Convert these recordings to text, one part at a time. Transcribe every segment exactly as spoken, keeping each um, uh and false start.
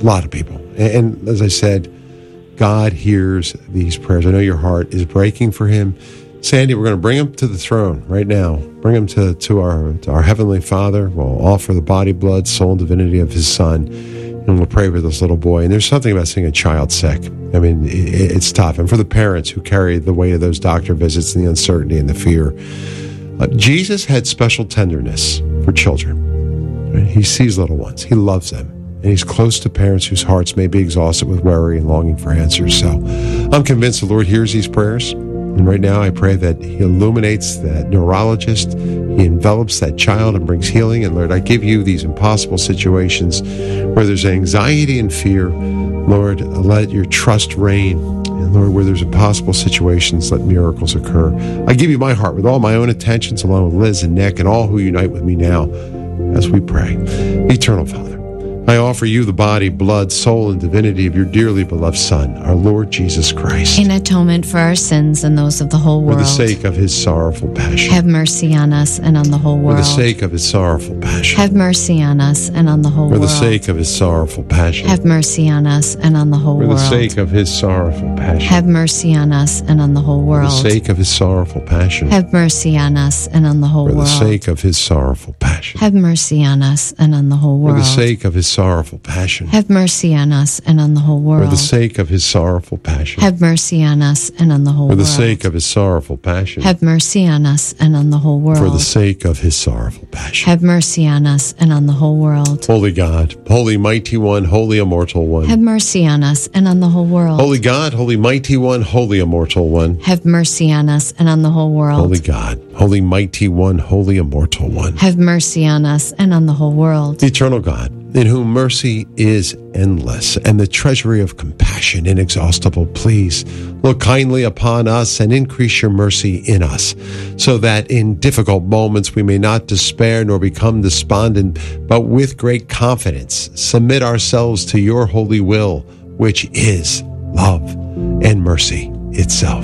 lot of people. And, and as I said, God hears these prayers. I know your heart is breaking for him. Sandy, we're going to bring him to the throne right now. Bring him to, to, our, to our Heavenly Father. We'll offer the body, blood, soul, and divinity of his Son. And we'll pray for this little boy. And there's something about seeing a child sick. I mean, it, it's tough. And for the parents who carry the weight of those doctor visits and the uncertainty and the fear, uh, Jesus had special tenderness for children. Right? He sees little ones. He loves them. And he's close to parents whose hearts may be exhausted with worry and longing for answers. So I'm convinced the Lord hears these prayers. And right now I pray that he illuminates that neurologist, he envelops that child and brings healing. And Lord, I give you these impossible situations where there's anxiety and fear. Lord, let your trust reign. And Lord, where there's impossible situations, let miracles occur. I give you my heart with all my own intentions, along with Liz and Nick and all who unite with me now as we pray. Eternal Father, I offer you the body, blood, soul, and divinity of your dearly beloved Son, our Lord Jesus Christ. In atonement for our sins and those of the whole world. For the sake of his sorrowful passion. Have mercy on us and on the whole world. For the sake of his sorrowful passion. Have mercy on us and on the whole For world. the sake of his sorrowful passion. Have mercy on us and on the whole For world. the sake of his sorrowful passion. Have mercy on us and on the whole world. For the sake of his sorrowful passion. Have mercy on us and on the whole For world. the sake of his sorrowful passion. Have mercy on us and on the whole For world. the sake of his sorrowful passion. Have mercy on us and on the whole world. For the sake of his sorrowful passion. Have mercy on us and on the whole For world. the sake of his sorrowful passion. Have mercy on us and on the whole world. For the sake of his sorrowful passion. Have mercy on us and on the whole world. Holy God, holy mighty one, holy immortal one. Have mercy on us and on the whole world. Holy God, holy mighty one, holy immortal one. Have mercy on us and on the whole world. Holy God, holy mighty one, holy immortal one. Have mercy on us and on the whole world. Eternal God, in whom mercy is endless and the treasury of compassion inexhaustible, please look kindly upon us and increase your mercy in us, so that in difficult moments we may not despair nor become despondent, but with great confidence submit ourselves to your holy will, which is love and mercy itself.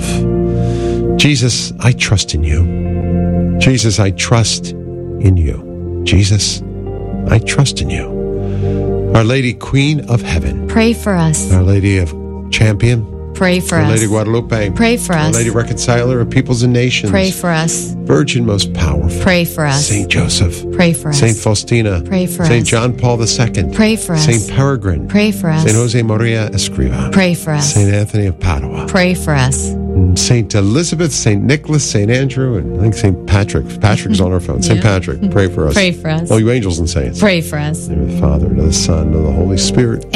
Jesus, I trust in you. Jesus, I trust in you. Jesus, I trust in you. Our Lady, Queen of Heaven. Pray for us. Our Lady of Champion. Pray for Our us. Lady Guadalupe. Pray for Our us. Lady Reconciler of Peoples and Nations. Pray for us. Virgin most powerful. Pray for us. Saint Joseph. Pray for us. Saint Faustina. Pray for Saint us. John Paul the Second. Pray for us. Saint Peregrine. Pray for us. Saint Jose Maria Escriva. Pray for us. Saint Anthony of Padua. Pray for us. Saint Elizabeth, Saint Nicholas, Saint Andrew, and I think Saint Patrick. Patrick's on our phone. Saint Yeah. Patrick, pray for us. Pray for us. All you angels and saints. Pray for us. In the name of the Father, and of the Son, and of the Holy Spirit.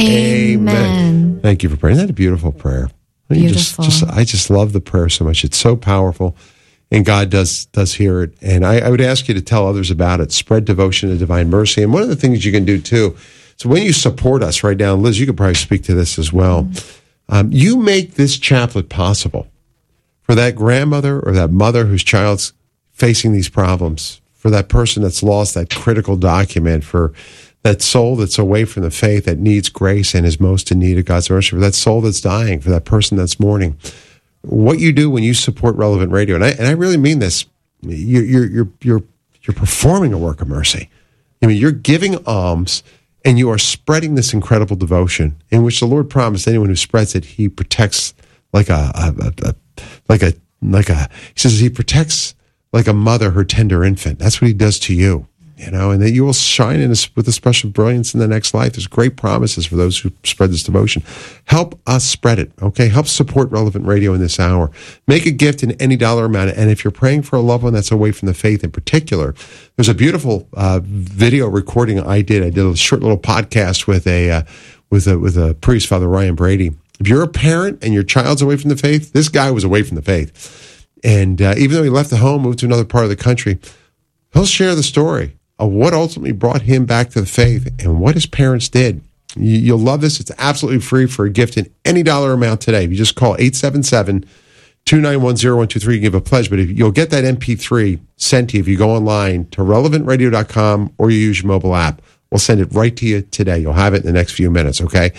Amen. Thank you for praying. Isn't that a beautiful prayer? You Beautiful. Just, just, I just love the prayer so much. It's so powerful, and God does does hear it. And I, I would ask you to tell others about it. Spread devotion to divine mercy. And one of the things you can do too, so when you support us right now, Liz, you could probably speak to this as well. Mm-hmm. Um, you make this chaplet possible for that grandmother or that mother whose child's facing these problems, for that person that's lost that critical document, for that soul that's away from the faith that needs grace and is most in need of God's mercy, for that soul that's dying, for that person that's mourning. What you do when you support Relevant Radio, and I and I really mean this, you're you're you're you're, you're performing a work of mercy. I mean, you're giving alms, and you are spreading this incredible devotion in which the Lord promised anyone who spreads it, He protects like a, a, a, a like a like a. He says He protects like a mother her tender infant. That's what He does to you. You know, and that you will shine in a, with a special brilliance in the next life. There's great promises for those who spread this devotion. Help us spread it, okay? Help support Relevant Radio in this hour. Make a gift in any dollar amount. And if you're praying for a loved one that's away from the faith in particular, there's a beautiful uh, video recording I did. I did a short little podcast with a uh, with a with a priest, Father Ryan Brady. If you're a parent and your child's away from the faith, this guy was away from the faith, and uh, even though he left the home, moved to another part of the country, he'll share the story of what ultimately brought him back to the faith and what his parents did. You, you'll love this. It's absolutely free for a gift in any dollar amount today. If you just call eight seven seven, two nine one, zero one two three, you give a pledge. But if you'll get that M P three sent to you if you go online to relevant radio dot com or you use your mobile app. We'll send it right to you today. You'll have it in the next few minutes, okay?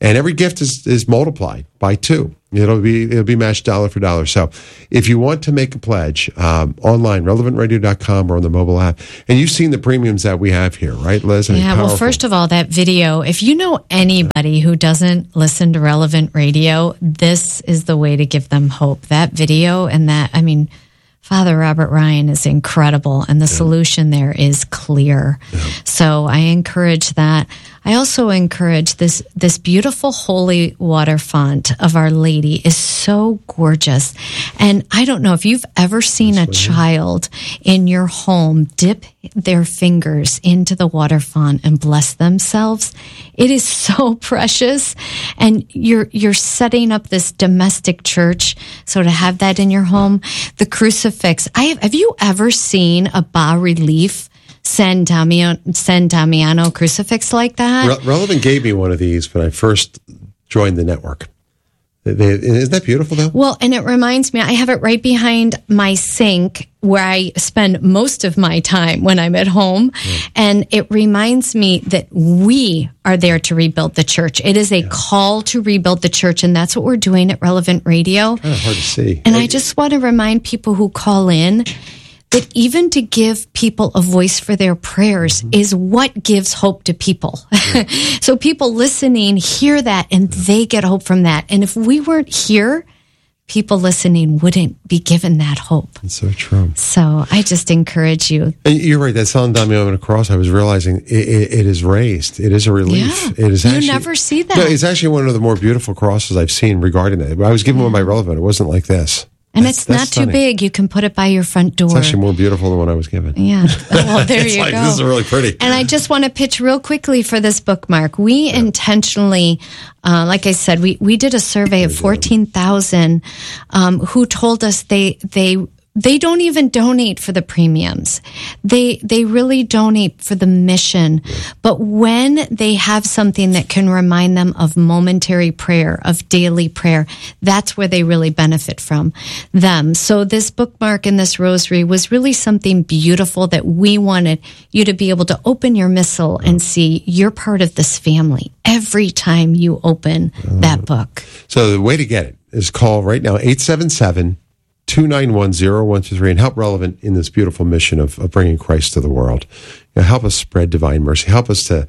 And every gift is, is multiplied by two. It'll be it'll be matched dollar for dollar. So if you want to make a pledge, um, online, relevant radio dot com or on the mobile app, and you've seen the premiums that we have here, right, Liz? I mean, yeah, well, first of all, that video, if you know anybody who doesn't listen to Relevant Radio, this is the way to give them hope. That video and that, I mean, Father Robert Ryan is incredible, and the yeah. solution there is clear. Yeah. So I encourage that. I also encourage this this beautiful holy water font of Our Lady is so gorgeous. And I don't know if you've ever seen That's a child in your home dip their fingers into the water font and bless themselves. It is so precious. And you're you're setting up this domestic church. So to have that in your home, the crucifix. I have, have you ever seen a bas relief San Damiano, San Damiano crucifix like that? Re- Relevant gave me one of these when I first joined the network. They, they, isn't that beautiful, though? Well, and it reminds me, I have it right behind my sink where I spend most of my time when I'm at home. Yeah. And it reminds me that we are there to rebuild the church. It is a yeah. call to rebuild the church, and that's what we're doing at Relevant Radio. Kind of hard to see. And I, I just want to remind people who call in that even to give people a voice for their prayers mm-hmm. is what gives hope to people. Yeah. So people listening hear that and yeah. they get hope from that. And if we weren't here, people listening wouldn't be given that hope. That's so true. So I just encourage you. And you're right. That San Damiano cross, I was realizing it, it, it is raised. It is a relief. Yeah. It is actually, you never see that. No, it's actually one of the more beautiful crosses I've seen regarding it. I was given yeah. one by Relevant. It wasn't like this. And that's, it's not too big. You can put it by your front door. It's actually more beautiful than what I was given. Yeah. Well, there it's you like, go. This is really pretty. And I just want to pitch real quickly for this bookmark. We yeah. intentionally, uh, like I said, we, we did a survey of fourteen thousand um, who told us they they they don't even donate for the premiums. They they really donate for the mission. Yeah. But when they have something that can remind them of momentary prayer, of daily prayer, that's where they really benefit from them. So this bookmark and this rosary was really something beautiful that we wanted you to be able to open your missal and see you're part of this family every time you open uh, that book. So the way to get it is call right now, eight seven seven, two nine one, zero one two three, and help Relevant in this beautiful mission of, of bringing Christ to the world. You know, help us spread divine mercy. Help us to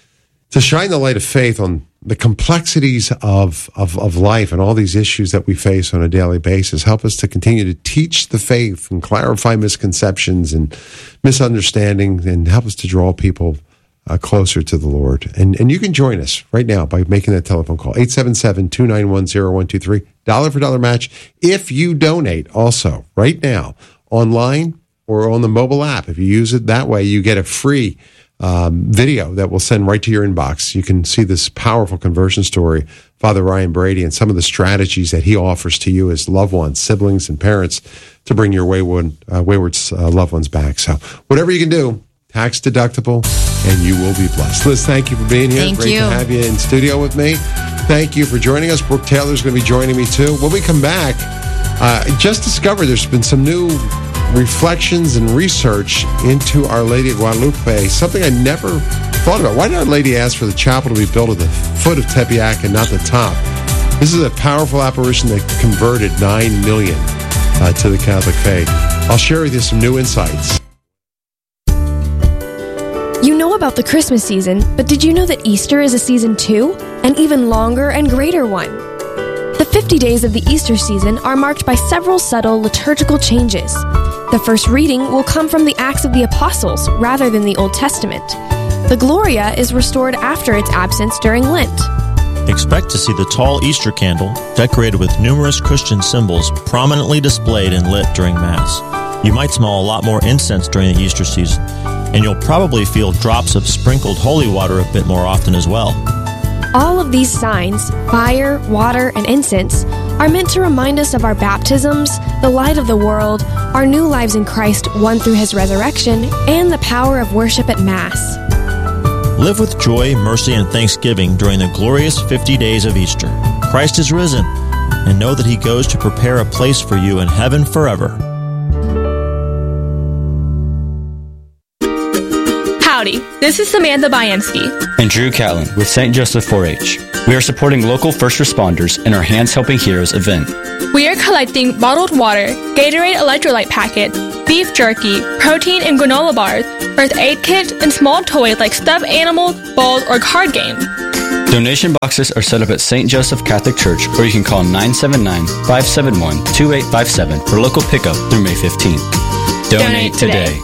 to shine the light of faith on the complexities of, of, of life and all these issues that we face on a daily basis. Help us to continue to teach the faith and clarify misconceptions and misunderstandings, and help us to draw people Uh, closer to the Lord. And and you can join us right now by making that telephone call, eight seven seven, two nine one, zero one two three, dollar for dollar match. If you donate also right now online or on the mobile app, if you use it that way, you get a free um, video that will send right to your inbox. You can see this powerful conversion story, Father Ryan Brady, and some of the strategies that he offers to you as loved ones, siblings, and parents to bring your wayward, uh, wayward uh, loved ones back. So whatever you can do, tax deductible, and you will be blessed. Liz, thank you for being here. Thank Great you. to have you in studio with me. Thank you for joining us. Brooke Taylor's going to be joining me too. When we come back, uh, just discovered there's been some new reflections and research into Our Lady of Guadalupe, something I never thought about. Why did Our Lady ask for the chapel to be built at the foot of Tepeyac and not the top? This is a powerful apparition that converted nine million uh, to the Catholic faith. I'll share with you some new insights. You know about the Christmas season, but did you know that Easter is a season too? An even longer and greater one. The fifty days of the Easter season are marked by several subtle liturgical changes. The first reading will come from the Acts of the Apostles rather than the Old Testament. The Gloria is restored after its absence during Lent. Expect to see the tall Easter candle, decorated with numerous Christian symbols, prominently displayed and lit during Mass. You might smell a lot more incense during the Easter season, and you'll probably feel drops of sprinkled holy water a bit more often as well. All of these signs, fire, water, and incense, are meant to remind us of our baptisms, the light of the world, our new lives in Christ won through His resurrection, and the power of worship at Mass. Live with joy, mercy, and thanksgiving during the glorious fifty days of Easter. Christ is risen, and know that He goes to prepare a place for you in heaven forever. Howdy. This is Samantha Byamski. And Drew Callan with Saint Joseph four H. We are supporting local first responders in our Hands Helping Heroes event. We are collecting bottled water, Gatorade electrolyte packets, beef jerky, protein and granola bars, first aid kits, and small toys like stuffed animals, balls, or card games. Donation boxes are set up at Saint Joseph Catholic Church, or you can call nine seven nine, five seven one, two eight five seven for local pickup through May fifteenth. Donate, Donate today. today.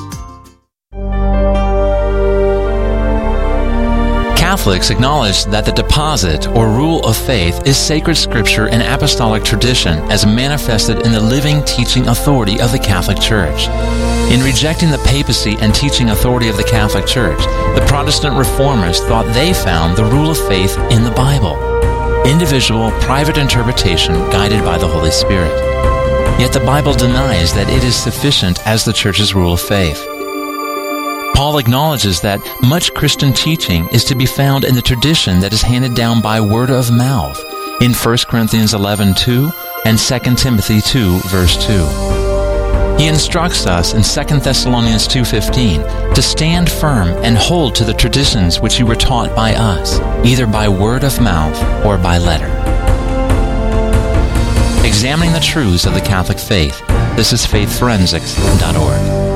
Catholics acknowledge that the deposit or rule of faith is sacred scripture and apostolic tradition as manifested in the living teaching authority of the Catholic Church. In rejecting the papacy and teaching authority of the Catholic Church, the Protestant reformers thought they found the rule of faith in the Bible. Individual, private interpretation guided by the Holy Spirit. Yet the Bible denies that it is sufficient as the Church's rule of faith. Paul acknowledges that much Christian teaching is to be found in the tradition that is handed down by word of mouth in First Corinthians eleven two and Second Timothy two, verse two. He instructs us in Second Thessalonians two fifteen to stand firm and hold to the traditions which you were taught by us, either by word of mouth or by letter. Examining the truths of the Catholic faith. This is faith forensics dot org.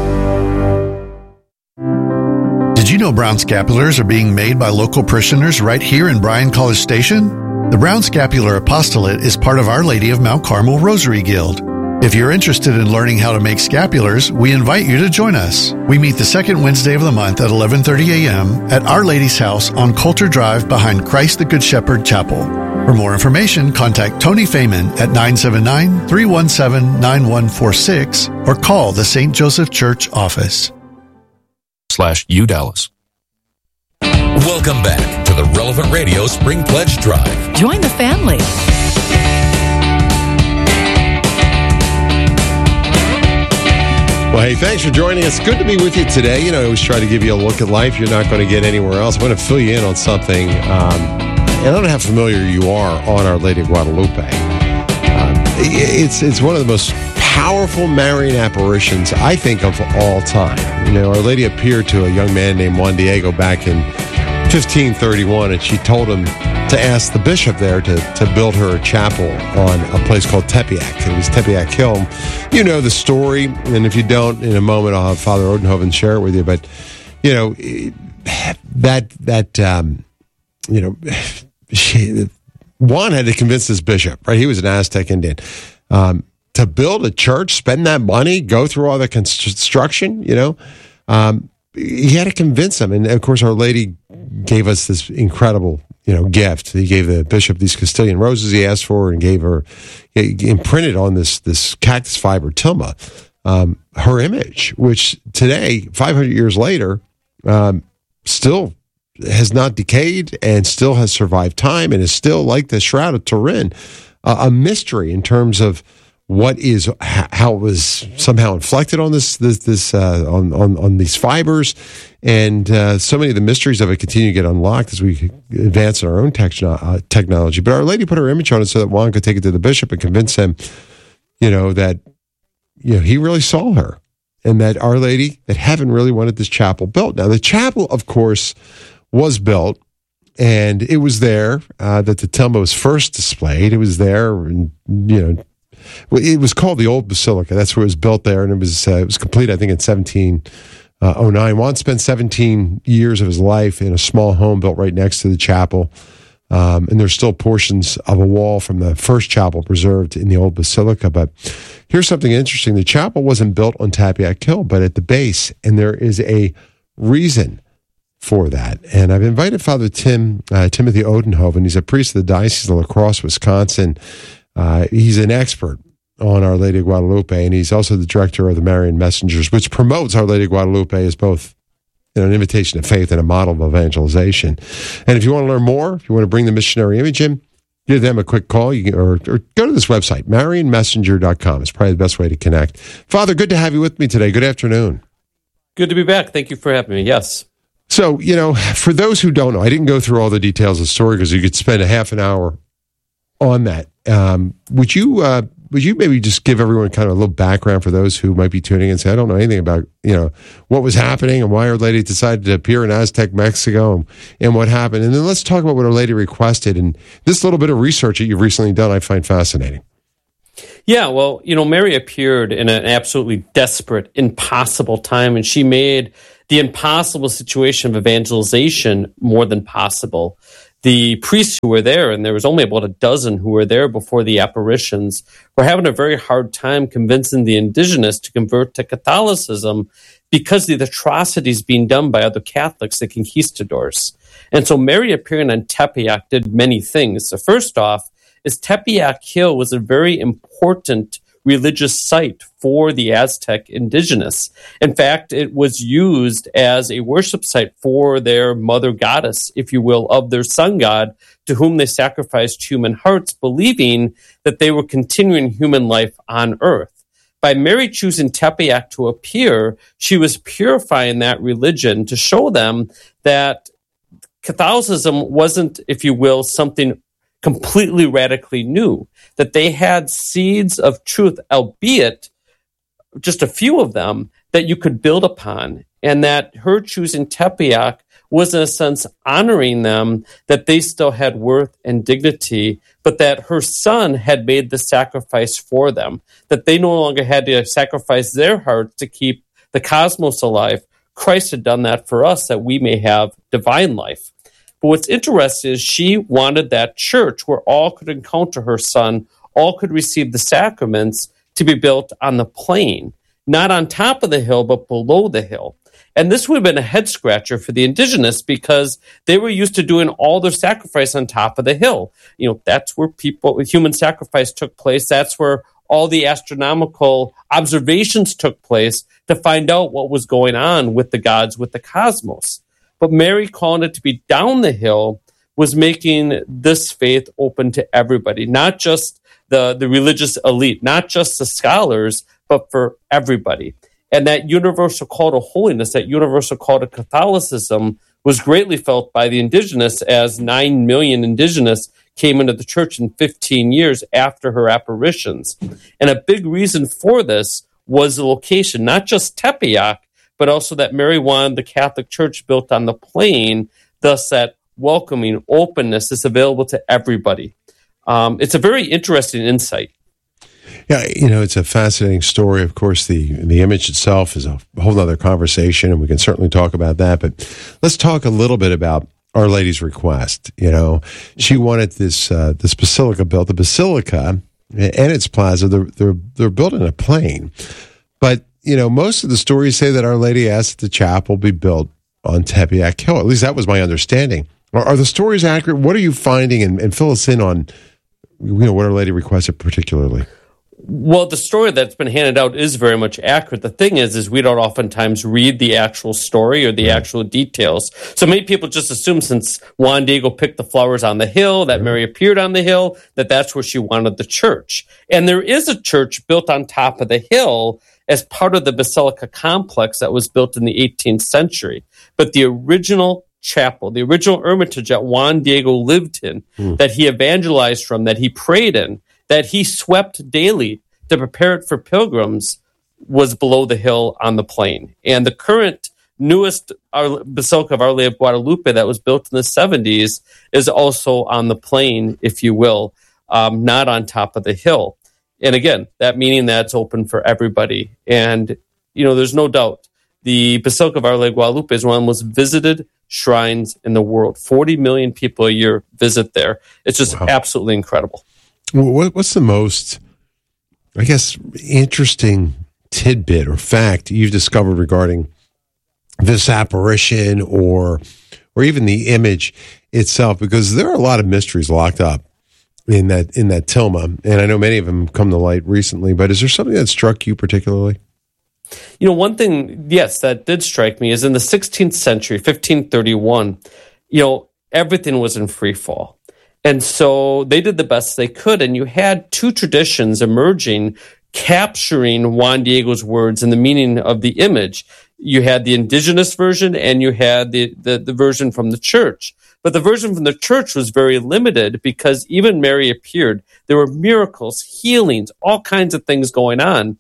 Did you know brown scapulars are being made by local parishioners right here in Bryan College Station? The Brown Scapular Apostolate is part of Our Lady of Mount Carmel Rosary Guild. If you're interested in learning how to make scapulars, we invite you to join us. We meet the second Wednesday of the month at eleven thirty a.m. at Our Lady's house on Coulter Drive behind Christ the Good Shepherd Chapel. For more information, contact Tony Fayman at nine seven nine, three one seven, nine one four six or call the Saint Joseph Church office. Slash U Dallas. Welcome back to the Relevant Radio Spring Pledge Drive. Join the family. Well, hey, thanks for joining us. Good to be with you today. You know, I always try to give you a look at life you're not going to get anywhere else. I'm going to fill you in on something. Um, and I don't know how familiar you are on Our Lady of Guadalupe. Um, it's, it's one of the most powerful Marian apparitions, I think, of all time. You know, Our Lady appeared to a young man named Juan Diego back in fifteen thirty-one, and she told him to ask the bishop there to, to build her a chapel on a place called Tepeyac. It was Tepeyac Hill. You know the story, and if you don't, in a moment I'll have Father Odenhoven share it with you. But, you know, that, that um, you know, she, Juan had to convince this bishop, right? He was an Aztec Indian. Um, to build a church, spend that money, go through all the construction, you know, um, he had to convince them. And of course, Our Lady gave us this incredible, you know, gift. He gave the bishop these Castilian roses he asked for, and gave her, he imprinted on this this cactus fiber tilma, um, her image, which today, five hundred years later, um, still has not decayed and still has survived time and is still, like the Shroud of Turin, uh, a mystery in terms of what is how it was somehow inflected on this this this uh, on, on on these fibers, and uh, so many of the mysteries of it continue to get unlocked as we advance in our own techno- uh, technology. But Our Lady put her image on it so that Juan could take it to the bishop and convince him, you know, that you know he really saw her, and that Our Lady, that heaven really wanted this chapel built. Now the chapel, of course, was built. And it was there uh, that the tilma was first displayed. It was there, and you know. It was called the Old Basilica. That's where it was built there, and it was uh, it was complete, I think, in seventeen oh nine. Juan spent seventeen years of his life in a small home built right next to the chapel, um, and there's still portions of a wall from the first chapel preserved in the Old Basilica. But here's something interesting. The chapel wasn't built on Tepeyac Hill, but at the base, and there is a reason for that. And I've invited Father Tim uh, Timothy Odenhoven. He's a priest of the Diocese of La Crosse, Wisconsin. Uh, he's an expert on Our Lady of Guadalupe, and he's also the director of the Marian Messengers, which promotes Our Lady of Guadalupe as both, you know, an invitation to faith and a model of evangelization. And if you want to learn more, if you want to bring the missionary image in, give them a quick call, you can, or, or go to this website, marian messenger dot com. It's probably the best way to connect. Father, good to have you with me today. Good afternoon. Good to be back. Thank you for having me. Yes. So, you know, for those who don't know, I didn't go through all the details of the story because you could spend a half an hour on that. Um, would you uh, would you maybe just give everyone kind of a little background for those who might be tuning in and say, I don't know anything about, you know, what was happening and why Our Lady decided to appear in Aztec, Mexico, and, and what happened. And then let's talk about what Our Lady requested. And this little bit of research that you've recently done, I find fascinating. Yeah, well, you know, Mary appeared in an absolutely desperate, impossible time, and she made the impossible situation of evangelization more than possible. The priests who were there, and there was only about a dozen who were there before the apparitions, were having a very hard time convincing the indigenous to convert to Catholicism because of the atrocities being done by other Catholics, the conquistadors. And so Mary appearing on Tepeyac did many things. So first off, is Tepeyac Hill was a very important religious site for the Aztec indigenous. In fact, it was used as a worship site for their mother goddess, if you will, of their sun god, to whom they sacrificed human hearts, believing that they were continuing human life on earth. By Mary choosing Tepeyac to appear, she was purifying that religion to show them that Catholicism wasn't, if you will, something completely radically new, that they had seeds of truth, albeit just a few of them, that you could build upon, and that her choosing Tepeyac was in a sense honoring them, that they still had worth and dignity, but that her son had made the sacrifice for them, that they no longer had to sacrifice their hearts to keep the cosmos alive. Christ had done that for us, that we may have divine life. But what's interesting is she wanted that church where all could encounter her son, all could receive the sacraments, to be built on the plain, not on top of the hill, but below the hill. And this would have been a head scratcher for the indigenous because they were used to doing all their sacrifice on top of the hill. You know, that's where people, human sacrifice took place. That's where all the astronomical observations took place to find out what was going on with the gods, with the cosmos. But Mary calling it to be down the hill was making this faith open to everybody, not just the, the religious elite, not just the scholars, but for everybody. And that universal call to holiness, that universal call to Catholicism was greatly felt by the indigenous, as nine million indigenous came into the church in fifteen years after her apparitions. And a big reason for this was the location, not just Tepeyac, but also that Mary wanted the Catholic Church built on the plain, thus that welcoming openness is available to everybody. Um, it's a very interesting insight. Yeah, you know, it's a fascinating story. Of course, the the image itself is a whole other conversation, and we can certainly talk about that. But let's talk a little bit about Our Lady's request. You know, she wanted this uh, this basilica built. The basilica and its plaza, they're they're, they're built in a plain, but you know, most of the stories say that Our Lady asked that the chapel be built on Tepeyac Hill. At least that was my understanding. Are, are the stories accurate? What are you finding? And, and fill us in on, you know, what Our Lady requested particularly. Well, the story that's been handed out is very much accurate. The thing is, is we don't oftentimes read the actual story or the right. actual details. So many people just assume since Juan Diego picked the flowers on the hill, that right. Mary appeared on the hill, that that's where she wanted the church. And there is a church built on top of the hill as part of the Basilica complex that was built in the eighteenth century. But the original chapel, the original hermitage that Juan Diego lived in, mm. that he evangelized from, that he prayed in, that he swept daily to prepare it for pilgrims, was below the hill on the plain. And the current newest Our, Basilica of Our Lady of Guadalupe that was built in the seventies is also on the plain, if you will, um, not on top of the hill. And again, that meaning that it's open for everybody. And, you know, there's no doubt the Basilica of Our Lady of Guadalupe is one of the most visited shrines in the world. forty million people a year visit there. It's just wow. absolutely incredible. What's the most, I guess, interesting tidbit or fact you've discovered regarding this apparition or or even the image itself? Because there are a lot of mysteries locked up in that in that tilma, and I know many of them come to light recently, but is there something that struck you particularly? You know, one thing, yes, that did strike me is in the sixteenth century, fifteen thirty-one, you know, everything was in free fall. And so they did the best they could, and you had two traditions emerging, capturing Juan Diego's words and the meaning of the image. You had the indigenous version, and you had the, the, the version from the church. But the version from the church was very limited because even Mary appeared. There were miracles, healings, all kinds of things going on.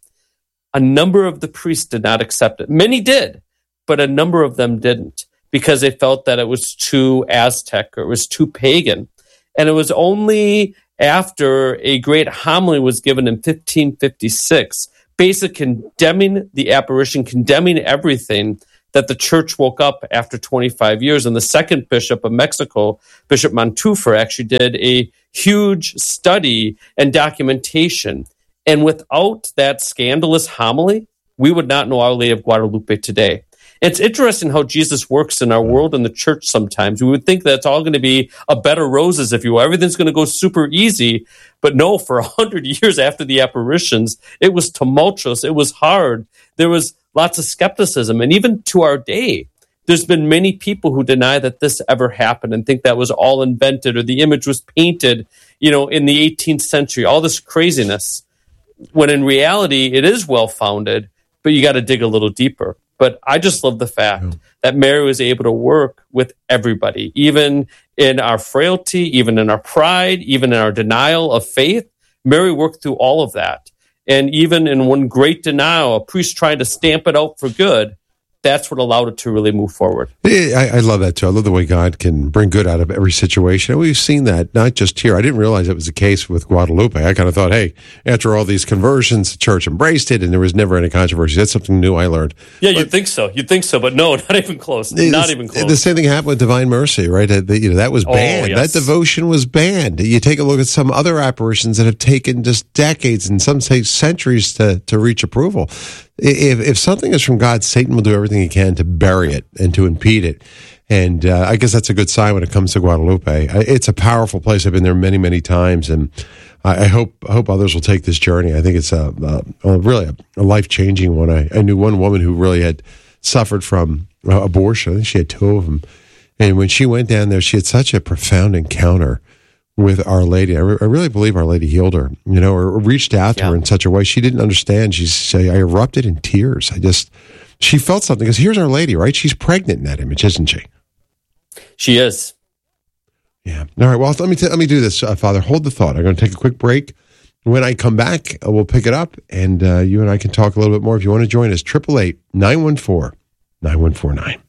A number of the priests did not accept it. Many did, but a number of them didn't because they felt that it was too Aztec or it was too pagan. And it was only after a great homily was given in fifteen fifty-six, basically condemning the apparition, condemning everything, that the church woke up after twenty-five years. And the second bishop of Mexico, Bishop Montúfar, actually did a huge study and documentation. And without that scandalous homily, we would not know Our Lady of Guadalupe today. It's interesting how Jesus works in our world and the church sometimes. We would think that it's all going to be a bed of roses, if you will. Everything's going to go super easy. But no, for a hundred years after the apparitions, it was tumultuous. It was hard. There was lots of skepticism. And even to our day, there's been many people who deny that this ever happened and think that was all invented or the image was painted, you know, in the eighteenth century, all this craziness. When in reality, it is well-founded, but you got to dig a little deeper. But I just love the fact yeah. that Mary was able to work with everybody, even in our frailty, even in our pride, even in our denial of faith. Mary worked through all of that. And even in one great denial, a priest trying to stamp it out for good, that's what allowed it to really move forward. I, I love that too. I love the way God can bring good out of every situation. And we've seen that not just here. I didn't realize it was the case with Guadalupe. I kind of thought, hey, after all these conversions, the church embraced it and there was never any controversy. That's something new I learned. Yeah, but, you'd think so. You'd think so, but no, not even close. Not even close. The same thing happened with Divine Mercy, right? The, you know, that was banned. Oh, yes. That devotion was banned. You take a look at some other apparitions that have taken just decades and some say centuries to, to reach approval. If if something is from God, Satan will do everything he can to bury it and to impede it. And uh, I guess that's a good sign when it comes to Guadalupe. It's a powerful place. I've been there many, many times, and I hope I hope others will take this journey. I think it's a, a, a really a, a life-changing one. I, I knew one woman who really had suffered from uh, abortion. I think she had two of them. And when she went down there, she had such a profound encounter with Our Lady. I, re- I really believe Our Lady healed her, you know, or reached out to yeah. her in such a way she didn't understand. She said, I erupted in tears. I just, she felt something because here's Our Lady, right? She's pregnant in that image, isn't she? She is. Yeah. All right. Well, let me t- let me do this, uh, Father. Hold the thought. I'm going to take a quick break. When I come back, uh, we'll pick it up, and uh, you and I can talk a little bit more. If you want to join us, triple eight nine one four nine one four nine.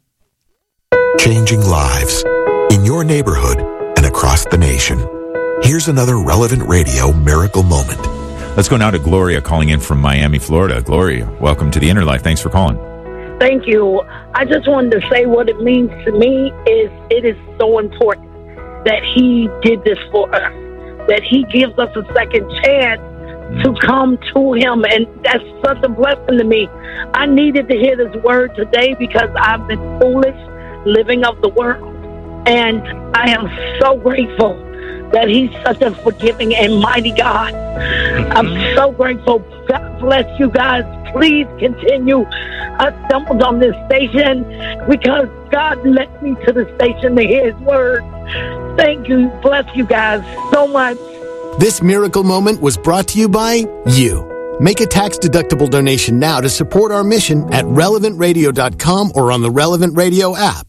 Changing lives in your neighborhood and across the nation. Here's another Relevant Radio miracle moment. Let's go now to Gloria calling in from Miami, Florida. Gloria, welcome to the Inner Life. Thanks for calling. Thank you. I just wanted to say what it means to me is it is so important that he did this for us, that he gives us a second chance mm. to come to him. And that's such a blessing to me. I needed to hear this word today because I've been foolish, living of the world. And I am so grateful that he's such a forgiving and mighty God. I'm so grateful. God bless you guys. Please continue. I stumbled on this station because God led me to the station to hear his word. Thank you. Bless you guys so much. This miracle moment was brought to you by you. Make a tax-deductible donation now to support our mission at relevant radio dot com or on the Relevant Radio app.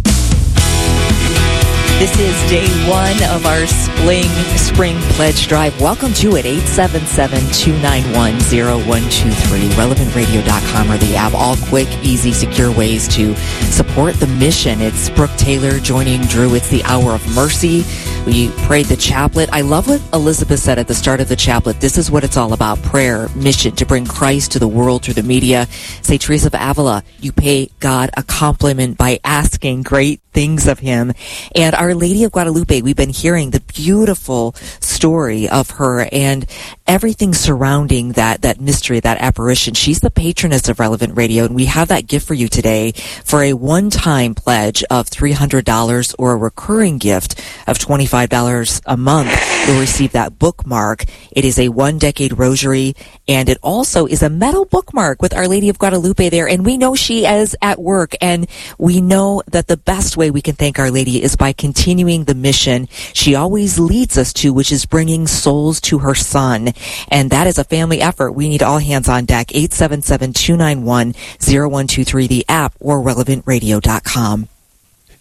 This is day one of our spring, spring pledge drive. Welcome to it, eight seven seven, two nine one, zero one two three, relevant radio dot com or the app. All quick, easy, secure ways to support the mission. It's Brooke Taylor joining Drew. It's the Hour of Mercy. We prayed the chaplet. I love what Elizabeth said at the start of the chaplet. This is what it's all about. Prayer, mission, to bring Christ to the world through the media. Saint Teresa of Avila, you pay God a compliment by asking great things of him. And Our Lady of Guadalupe, we've been hearing the beautiful story of her and everything surrounding that, that mystery, that apparition. She's the patroness of Relevant Radio, and we have that gift for you today for a one-time pledge of three hundred dollars or a recurring gift of twenty-five dollars a month. You'll receive that bookmark. It is a one-decade rosary, and it also is a metal bookmark with Our Lady of Guadalupe there. And we know she is at work, and we know that the best way we can thank Our Lady is by continuing the mission she always leads us to, which is bringing souls to her Son. And that is a family effort. We need all hands on deck. eight seven seven, two nine one, zero one two three, the app, or relevant radio dot com.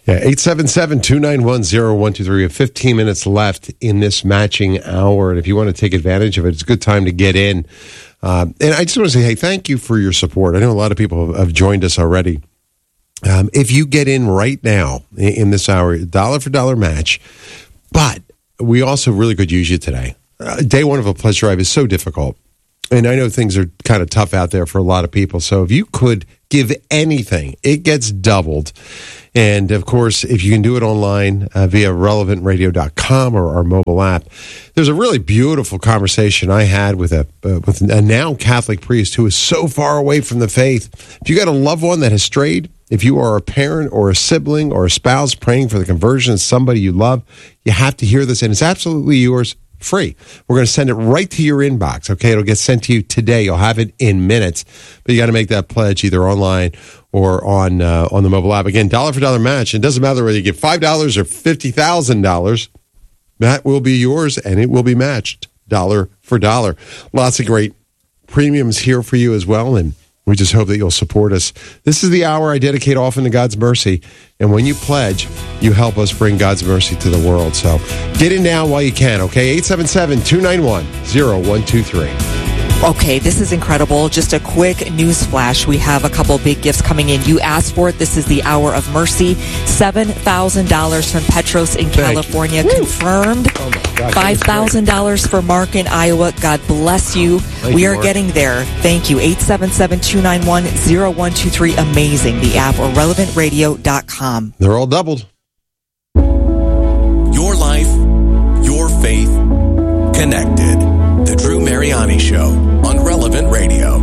Yeah, eight seven seven, two nine one, zero one two three. We have fifteen minutes left in this matching hour. And if you want to take advantage of it, it's a good time to get in. Um, and I just want to say, hey, thank you for your support. I know a lot of people have, have joined us already. Um, if you get in right now in, in this hour, dollar for dollar match. But we also really could use you today. Uh, day one of a pledge drive is so difficult. And I know things are kind of tough out there for a lot of people. So if you could give anything, it gets doubled. And, of course, if you can do it online uh, via relevant radio dot com or our mobile app, there's a really beautiful conversation I had with a uh, with a now Catholic priest who is so far away from the faith. If you got a loved one that has strayed, if you are a parent or a sibling or a spouse praying for the conversion of somebody you love, you have to hear this, and it's absolutely yours. Free. We're going to send it right to your inbox. Okay, it'll get sent to you today. You'll have it in minutes, but you got to make that pledge either online or on uh, on the mobile app. Again, dollar for dollar match. It doesn't matter whether you give five dollars or fifty thousand dollars. That will be yours, and it will be matched dollar for dollar. Lots of great premiums here for you as well, and we just hope that you'll support us. This is the hour I dedicate often to God's mercy. And when you pledge, you help us bring God's mercy to the world. So get in now while you can, okay? eight seven seven, two nine one, zero one two three. Okay, this is incredible. Just a quick news flash. We have a couple big gifts coming in. You asked for it. This is the Hour of Mercy. seven thousand dollars from Petros in California. Confirmed. Oh my gosh, five thousand dollars for Mark in Iowa. God bless you. Thank we you, are Mark. getting there. Thank you. eight seven seven, two nine one, zero one two three. Amazing. The app or relevant radio dot com. They're all doubled. Your life, your faith, connected. The Drew Mariani Show on Relevant Radio.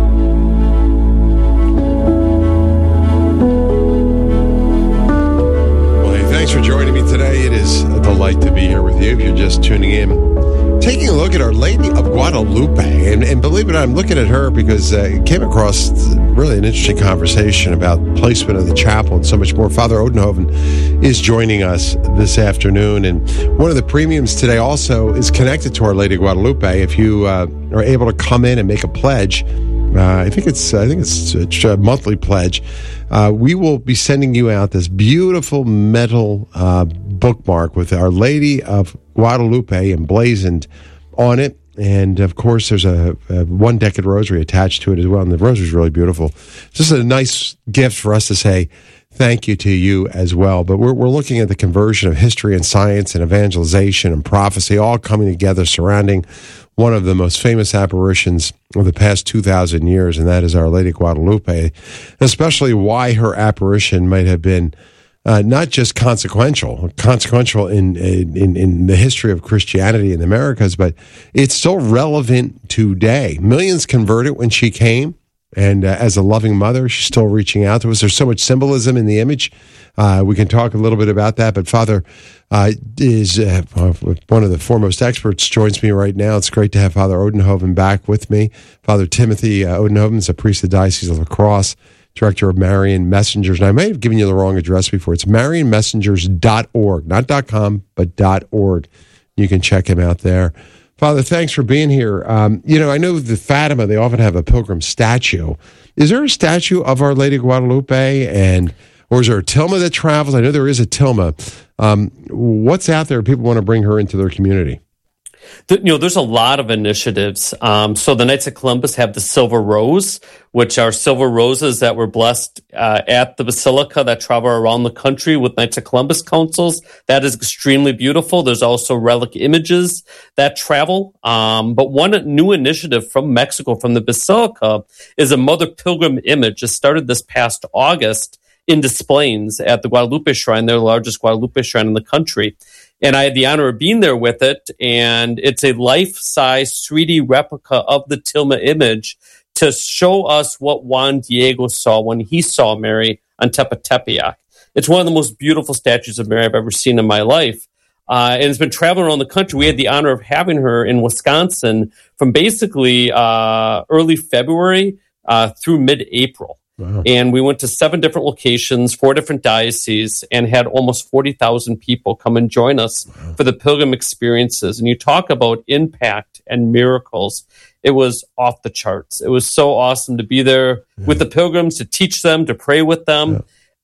Well, hey, thanks for joining me today. It is a delight to be here with you if you're just tuning in. Taking a look at Our Lady of Guadalupe. And, and believe it or not, I'm looking at her because uh, I came across really an interesting conversation about placement of the chapel and so much more. Father Odenhoven is joining us this afternoon. And one of the premiums today also is connected to Our Lady of Guadalupe. If you uh, are able to come in and make a pledge, uh, I think it's I think it's, it's a monthly pledge. Uh, we will be sending you out this beautiful metal uh, bookmark with Our Lady of Guadalupe emblazoned on it. And, of course, there's a, a one-decade rosary attached to it as well. And the rosary is really beautiful. It's just a nice gift for us to say thank you to you as well. But we're, we're looking at the conversion of history and science and evangelization and prophecy all coming together surrounding one of the most famous apparitions of the past two thousand years, and that is Our Lady of Guadalupe, especially why her apparition might have been Uh, not just consequential, consequential in, in in the history of Christianity in the Americas, but it's still relevant today. Millions converted when she came, and uh, as a loving mother, she's still reaching out to us. There's so much symbolism in the image. Uh, we can talk a little bit about that, but Father uh, is uh, one of the foremost experts, joins me right now. It's great to have Father Odenhoven back with me. Father Timothy uh, Odenhoven is a priest of the Diocese of La Crosse, Director of Marian Messengers. And I may have given you the wrong address before. It's marian messengers dot org, not .com, but .org. You can check him out there. Father, thanks for being here. Um, you know, I know the Fatima, they often have a pilgrim statue. Is there a statue of Our Lady of Guadalupe? And, or is there a tilma that travels? I know there is a tilma. Um, what's out there? People want to bring her into their community. You know, there's a lot of initiatives. Um, so the Knights of Columbus have the Silver Rose, which are silver roses that were blessed uh, at the Basilica that travel around the country with Knights of Columbus councils. That is extremely beautiful. There's also relic images that travel. Um, but one new initiative from Mexico, from the Basilica, is a Mother Pilgrim image. It started this past August in Des Plaines at the Guadalupe Shrine, their largest Guadalupe Shrine in the country. And I had the honor of being there with it, and it's a life-size three D replica of the Tilma image to show us what Juan Diego saw when he saw Mary on Tepetepeyac. It's one of the most beautiful statues of Mary I've ever seen in my life, uh, and it's been traveling around the country. We had the honor of having her in Wisconsin from basically uh, early February uh, through mid-April. Wow. And we went to seven different locations, four different dioceses, and had almost forty thousand people come and join us wow. for the pilgrim experiences. And you talk about impact and miracles. It was off the charts. It was so awesome to be there yeah. with the pilgrims, to teach them, to pray with them. Yeah. But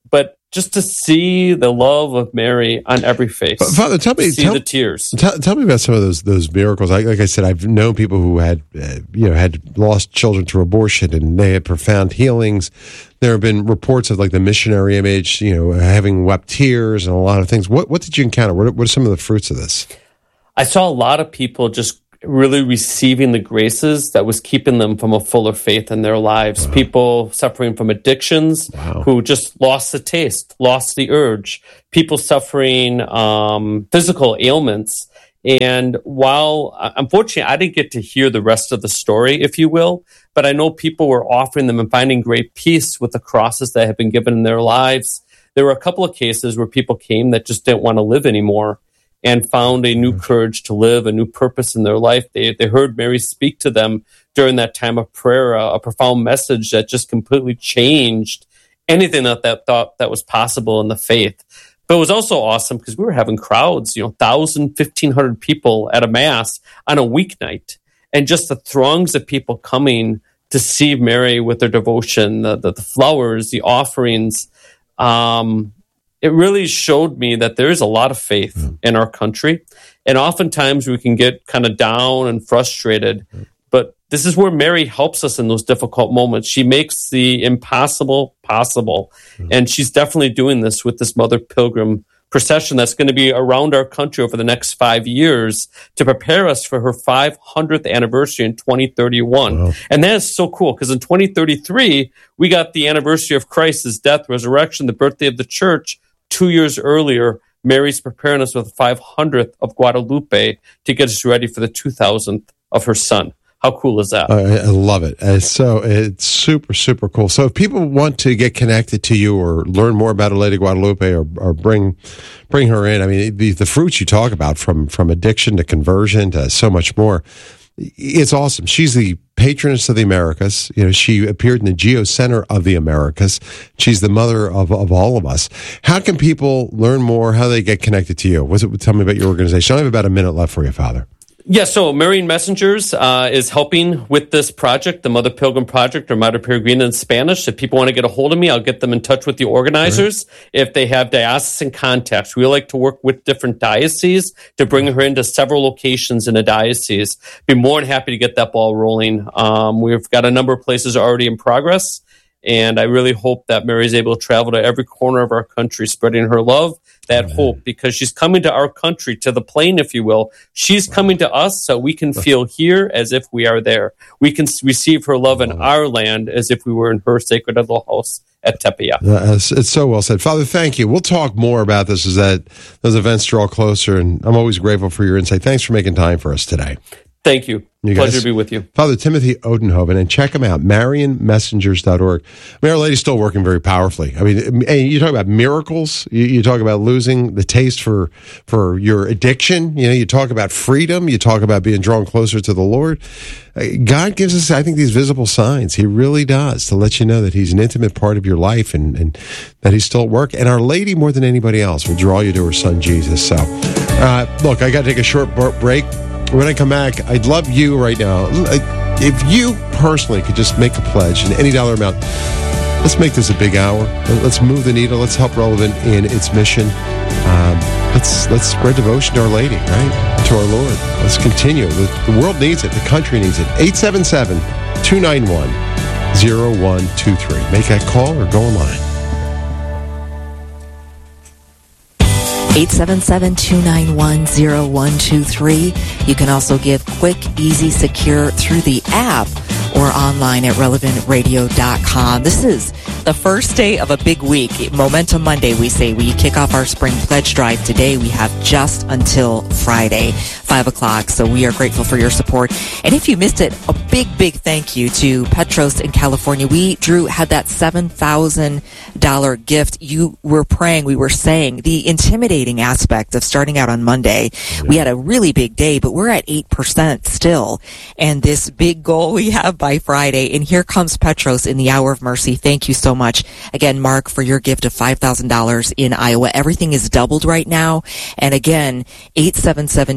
just to see the love of Mary on every face. Father, tell me, see tell, the tears. Tell, tell me about some of those those miracles. I, like I said, I've known people who had, uh, you know, had lost children to abortion, and they had profound healings. There have been reports of like the missionary image, you know, having wept tears and a lot of things. What what did you encounter? What, what are some of the fruits of this? I saw a lot of people just really receiving the graces that was keeping them from a fuller faith in their lives. Wow. People suffering from addictions wow. who just lost the taste, lost the urge. People suffering um, physical ailments. And while, unfortunately, I didn't get to hear the rest of the story, if you will, but I know people were offering them and finding great peace with the crosses that have been given in their lives. There were a couple of cases where people came that just didn't want to live anymore and found a new courage to live, a new purpose in their life. They they heard Mary speak to them during that time of prayer, a, a profound message that just completely changed anything that that thought that was possible in the faith. But it was also awesome because we were having crowds, you know, one thousand, fifteen hundred people at a mass on a weeknight. And just the throngs of people coming to see Mary with their devotion, the, the, the flowers, the offerings, um, it really showed me that there is a lot of faith mm. in our country. And oftentimes we can get kind of down and frustrated. Mm. But this is where Mary helps us in those difficult moments. She makes the impossible possible. Mm. And she's definitely doing this with this Mother Pilgrim procession that's going to be around our country over the next five years to prepare us for her five hundredth anniversary in twenty thirty-one. Wow. And that is so cool because in twenty thirty-three, we got the anniversary of Christ's death, resurrection, the birthday of the church. Two years earlier, Mary's preparing us with the five hundredth of Guadalupe to get us ready for the two thousandth of her son. How cool is that? I, I love it. It's so it's super, super cool. So if people want to get connected to you or learn more about Our Lady Guadalupe or, or bring bring her in, I mean, the, the fruits you talk about from, from addiction to conversion to so much more, it's awesome. She's the patroness of the Americas. You know, she appeared in the Geo Center of the Americas. She's the mother of, of all of us. How can people learn more? How do they get connected to you? What's it? Tell me about your organization. I have about a minute left for you, Father. Yeah, so Marian Messengers uh, is helping with this project, the Mother Pilgrim Project, or Mother Peregrina in Spanish. If people want to get a hold of me, I'll get them in touch with the organizers. Right. If they have diocesan contacts, we like to work with different dioceses to bring her into several locations in a diocese. Be more than happy to get that ball rolling. Um, we've got a number of places already in progress, and I really hope that Mary is able to travel to every corner of our country, spreading her love, that Amen. Hope, because she's coming to our country, to the plane, if you will. She's coming to us so we can feel here as if we are there. We can receive her love in our land as if we were in her sacred little house at Tepeyac. Uh, it's, it's so well said. Father, thank you. We'll talk more about this as that those events draw closer, and I'm always grateful for your insight. Thanks for making time for us today. Thank you. You Pleasure guys, to be with you. Father Timothy Odenhoven, and check him out, marian messengers dot org. I mean, Our Lady's still working very powerfully. I mean, you talk about miracles, you, you talk about losing the taste for for your addiction, you know, you talk about freedom, you talk about being drawn closer to the Lord. God gives us, I think, these visible signs. He really does, to let you know that He's an intimate part of your life and, and that He's still at work. And Our Lady, more than anybody else, will draw you to her Son, Jesus. So, uh, look, I got to take a short break. When I come back, I'd love you right now. If you personally could just make a pledge in any dollar amount, let's make this a big hour. Let's move the needle. Let's help Relevant in its mission. Um, let's let's spread devotion to Our Lady, right? To our Lord. Let's continue. The, the world needs it. The country needs it. eight seven seven, two nine one, zero one two three. Make that call or go online. eight seven seven, two nine one, zero one two three. You can also give quick, easy, secure through the app or online at relevant radio dot com. This is the first day of a big week. Momentum Monday, we say. We kick off our spring pledge drive today. We have just until Friday, five o'clock. So we are grateful for your support. And if you missed it, a big, big thank you to Petros in California. We, Drew, had that seven thousand dollars gift. You were praying, we were saying, the intimidating aspect of starting out on Monday. Yeah. We had a really big day, but we're at eight percent still. And this big goal we have by Friday. And here comes Petros in the Hour of Mercy. Thank you so much. Again, Mark, for your gift of five thousand dollars in Iowa. Everything is doubled right now. And again, eight seven seven, two nine